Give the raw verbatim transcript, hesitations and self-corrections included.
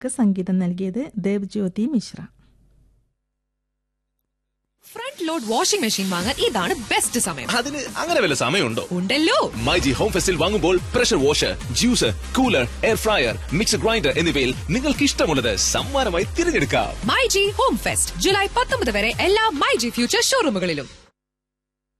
സംഗീതം നൽകിയത് ദേവ്ജ്യോതി Mishra. Front load washing machine വാങ്ങാൻ ഇതാണ് ബെസ്റ്റ് സമയം. അതിന് അങ്ങനെ വല്ല സമയമുണ്ടോ? ഉണ്ടല്ലോ. മൈജി ഹോം ഫെസ്റ്റിൽ വാങ്ങുമ്പോൾ pressure washer, juicer, cooler, air fryer, mixer grinder എന്നിവയിൽ നിങ്ങൾക്ക് ഇഷ്ടമുള്ളത് സമ്മാനമായി തിരഞ്ഞെടുക്കാം. മൈജി ഹോം ഫെസ്റ്റ് ജൂലൈ പത്തൊമ്പത് വരെ എല്ലാ മൈജി ഫ്യൂച്ചർ ഷോറൂമുകളിലും.